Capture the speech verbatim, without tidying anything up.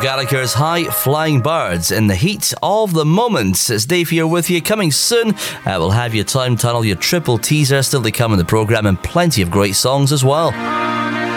Gallagher's High Flying Birds in the heat of the moment. It's Dave here with you. Coming soon, uh, we'll have your Time Tunnel, your triple teaser still to come in the programme, and plenty of great songs as well.